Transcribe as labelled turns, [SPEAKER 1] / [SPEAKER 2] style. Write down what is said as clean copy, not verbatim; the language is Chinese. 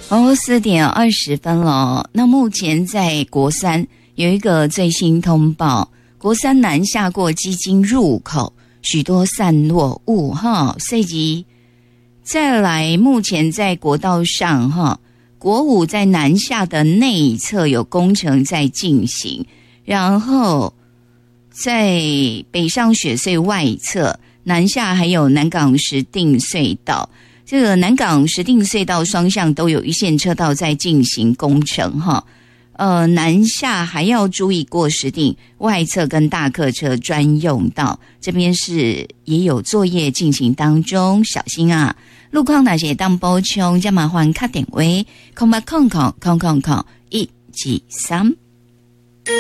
[SPEAKER 1] 4:20了。那目前在国三有一个最新通报，国三南下过基金入口许多散落物所以再来目前在国道上国五在南下的内侧有工程在进行，然后在北上雪隧外侧南下还有南港石碇隧道，这个南港石碇隧道双向都有一线车道在进行工程南下还要注意过石碇外侧跟大客车专用道，这边是也有作业进行当中，小心啊。路况那些当补充，再麻烦打电话0800000123。